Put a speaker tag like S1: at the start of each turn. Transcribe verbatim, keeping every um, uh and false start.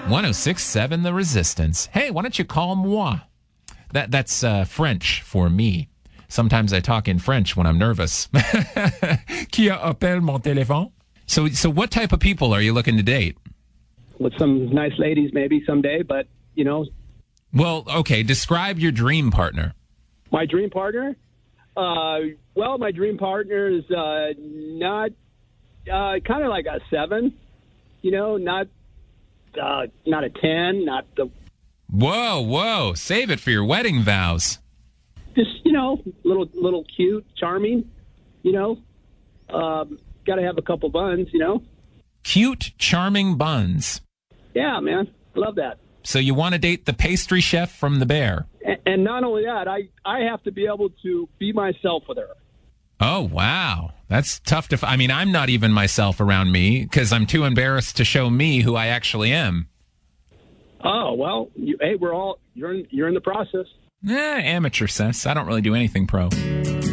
S1: one oh six point seven The Resistance. Hey, why don't you call moi? That That's uh, French for me. Sometimes I talk in French when I'm nervous. Qui appelle mon téléphone? So, so what type of people are you looking to date?
S2: With some nice ladies maybe someday, but, you know.
S1: Well, okay, describe your dream partner.
S2: My dream partner? Uh, well, my dream partner is uh, not uh, kind of like a seven, you know, not uh, not a ten, not the.
S1: Whoa, whoa! Save it for your wedding vows.
S2: Just, you know, little little cute, charming, you know. Um, Got to have a couple buns, you know.
S1: Cute, charming buns.
S2: Yeah, man, I love that.
S1: So you want to date the pastry chef from The Bear?
S2: And, and not only that, I, I have to be able to be myself with her.
S1: Oh, wow. That's tough to... F- I mean, I'm not even myself around me because I'm too embarrassed to show me who I actually am.
S2: Oh, well, you, hey, we're all... You're in, you're in the process.
S1: Eh, amateur sense. I don't really do anything pro.